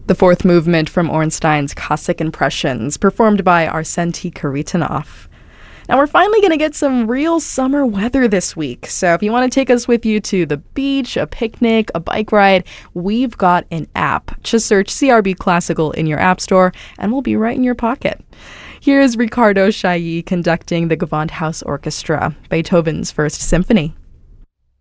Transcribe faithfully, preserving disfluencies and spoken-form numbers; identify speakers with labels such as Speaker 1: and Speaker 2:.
Speaker 1: The fourth movement from Ornstein's Cossack Impressions, performed by Arseny Kharitonov. Now, we're finally going to get some real summer weather this week. So if you want to take us with you to the beach, a picnic, a bike ride, we've got an app. Just search C R B Classical in your app store, and we'll be right in your pocket. Here's Ricardo Chailly conducting the Gewandhaus Orchestra, Beethoven's First Symphony.